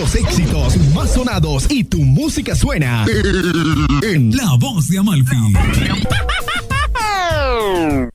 Los éxitos más sonados y tu música suena en La Voz de Amalfi.